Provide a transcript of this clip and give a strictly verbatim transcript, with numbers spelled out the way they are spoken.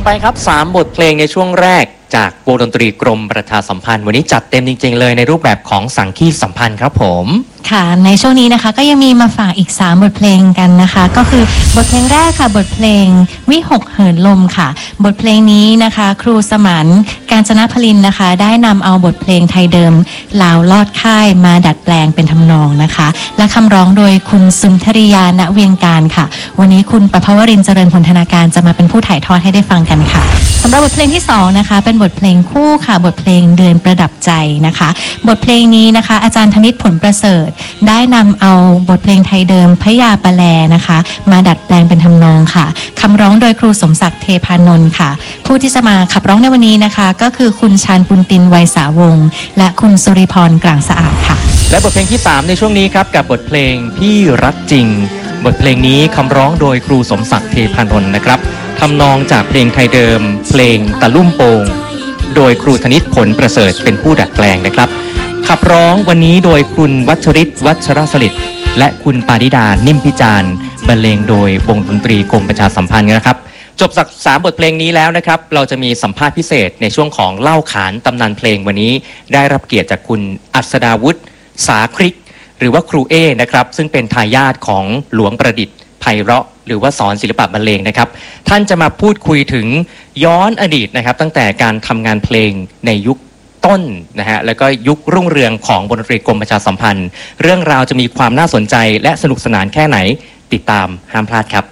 งไปครับสามบทเพลงในช่วงแรกจากวงดนตรีกรมประชาสัมพันธ์วันนี้จัดเต็มจริงๆเลยในรูปแบบของสังคีตสัมพันธ์ครับผมค่ะในช่วงนี้นะคะก็ยังมีมาฝากอีกสามบทเพลงกันนะคะก็คือบทเพลงแรกค่ะบทเพลงวิหกเหินลมค่ะบทเพลงนี้นะคะครูสมานกาญจนพลินนะคะได้นำเอาบทเพลงไทยเดิมลาวลอดค่ายมาดัดแปลงเป็นทำนองนะคะและคำร้องโดยคุณสุนทรียาณเวียงการค่ะวันนี้คุณประภวรินทร์เจริญพลธนาการจะมาเป็นผู้ถ่ายทอดให้ได้ฟังกันค่ะสำหรับบทเพลงที่สองนะคะเป็นบทเพลงคู่ค่ะบทเพลงเดือนประดับใจนะคะบทเพลงนี้นะคะอาจารย์ธนิตผลประเสริฐได้นำเอาบทเพลงไทยเดิมพญาปะแลนะคะมาดัดแปลงเป็นทำนองค่ะคำร้องโดยครูสมศักดิ์เทพานนท์ค่ะผู้ที่จะมาขับร้องในวันนี้นะคะก็คือคุณชาญปุณตินไวยสาวงศ์และคุณสุริพรกลางสะอาดค่ะและบทเพลงที่สามในช่วงนี้ครับกับบทเพลงพี่รักจริงบทเพลงนี้คำร้องโดยครูสมศักดิ์เทพานนท์นะครับทำนองจากเพลงไทยเดิมเพลงตะลุ่มโปงโดยครูธนิตผลประเสริฐเป็นผู้ดัดแปลงนะครับขับร้องวันนี้โดยคุณวัชริศวัชรสลิดและคุณปาริดานิ่มพิจารณ์บรรเลงโดยวงดนตรีกรมประชาสัมพันธ์นะครับจบจากสามบทเพลงนี้แล้วนะครับเราจะมีสัมภาษณ์พิเศษในช่วงของเล่าขานตำนานเพลงวันนี้ได้รับเกียรติจากคุณอัศดาวุฒิสาคริกหรือว่าครูเอนะครับซึ่งเป็นทายาทของหลวงประดิษฐ์ไพเราะหรือว่าสอนศิลปะบรรเลงนะครับท่านจะมาพูดคุยถึงย้อนอดีตนะครับตั้งแต่การทำงานเพลงในยุคต้นนะฮะแล้วก็ยุครุ่งเรืองของวงดนตรีกรมประชาสัมพันธ์เรื่องราวจะมีความน่าสนใจและสนุกสนานแค่ไหนติดตามห้ามพลาดครับ